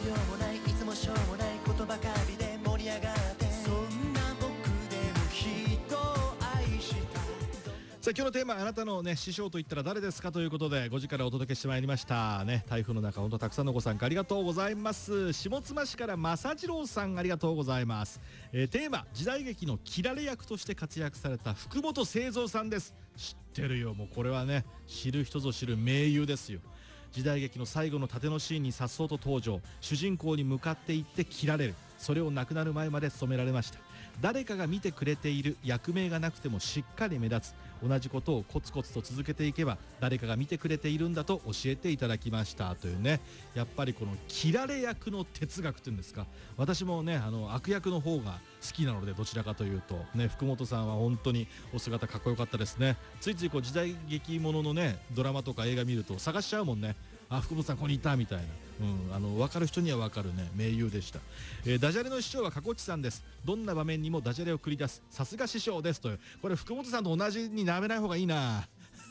量もないいつもしょうもないことばかりで盛り上がってそんな僕でも人を愛したさあ今日のテーマ、あなたのね師匠と言ったら誰ですかということで5時からお届けしてまいりましたね。台風の中本当たくさんのご参加ありがとうございます。下妻市から正次郎さんありがとうございます。テーマ、時代劇の切られ役として活躍された福本清三さんです。知ってるよ、もうこれはね知る人ぞ知る名優ですよ。時代劇の最後の盾のシーンに颯爽と登場、主人公に向かっていって切られる、それを亡くなる前まで務められました。誰かが見てくれている、役名がなくてもしっかり目立つ、同じことをコツコツと続けていけば誰かが見てくれているんだと教えていただきましたというね。やっぱりこの切られ役の哲学というんですか、私もね悪役の方が好きなので、どちらかというとね、福本さんは本当にお姿かっこよかったですね。ついついこう時代劇もののねドラマとか映画見ると探しちゃうもんね。あ、福本さんここにいたみたいな、分かる人には分かるね名優でした。ダジャレの師匠はかこっちさんです。どんな場面にもダジャレを繰り出す、さすが師匠ですという。これ福本さんと同じになめない方がいいな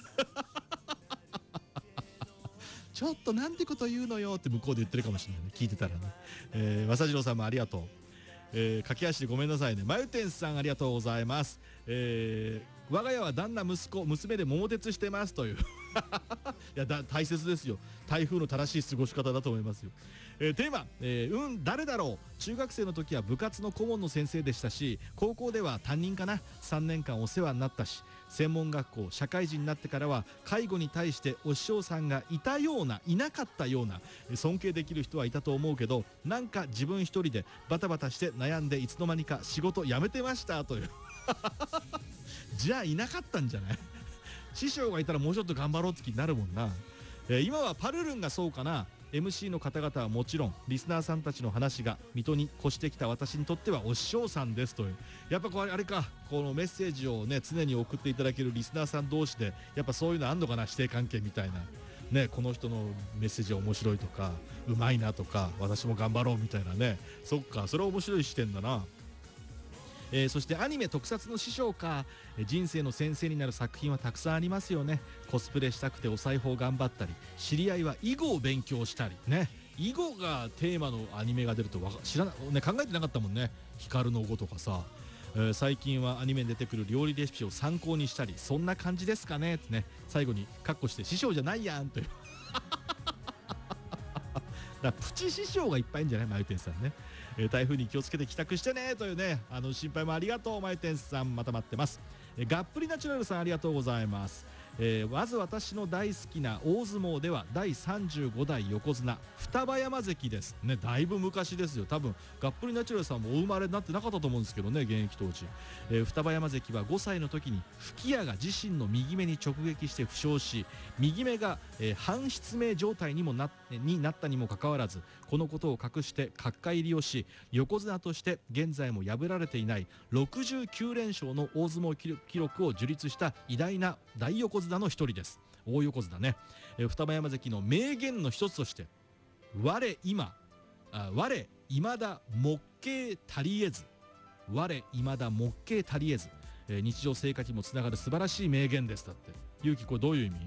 ちょっとなんてこと言うのよって向こうで言ってるかもしれないね、聞いてたらね。正次郎さんもありがとう。駆け足でごめんなさいね。まゆてんさんありがとうございます。我が家は旦那息子娘で桃鉄してますといういや大切ですよ。台風の正しい過ごし方だと思いますよ。テーマ、誰だろう。中学生の時は部活の顧問の先生でしたし、高校では担任かな、3年間お世話になったし、専門学校社会人になってからは介護に対してお師匠さんがいたようないなかったような、尊敬できる人はいたと思うけど、なんか自分一人でバタバタして悩んでいつの間にか仕事辞めてましたというじゃあいなかったんじゃない師匠がいたらもうちょっと頑張ろうって気になるもんな。今はパルルンがそうかな。 MC の方々はもちろんリスナーさんたちの話が水戸に越してきた私にとってはお師匠さんですという。やっぱこれあれか、このメッセージをね常に送っていただけるリスナーさん同士でやっぱそういうのあんのかな、師弟関係みたいなね。この人のメッセージは面白いとかうまいなとか私も頑張ろうみたいなね。そっか、それは面白い視点だな。そしてアニメ特撮の師匠か。人生の先生になる作品はたくさんありますよね。コスプレしたくてお裁縫頑張ったり、知り合いは囲碁を勉強したりね。囲碁がテーマのアニメが出ると知らな、ね、考えてなかったもんね。光の碁とかさ。最近はアニメに出てくる料理レシピを参考にしたり、そんな感じですかねってね。最後にカッコして師匠じゃないやんというだプチ師匠がいっぱいいんじゃない、まゆてんさんね。台風に気をつけて帰宅してねというね、心配もありがとう。まゆてんさんまた待ってます。がっぷりナチュラルさんありがとうございます。まず私の大好きな大相撲では第35代横綱双葉山関ですね。だいぶ昔ですよ。多分がっぷりナチュラルさんもお生まれになってなかったと思うんですけどね、現役当時。双葉山関は5歳の時に吹き矢が自身の右目に直撃して負傷し、右目が、半失明状態になったにもかかわらず、このことを隠して角界入りをし、横綱として現在も破られていない69連勝の大相撲記録を樹立した偉大な大横綱の一人です。大横綱ね。双葉山関の名言の一つとして、我未だ目形足りえず、我未だ目形足りえず、日常生活にもつながる素晴らしい名言です。だって勇気、これどういう意味？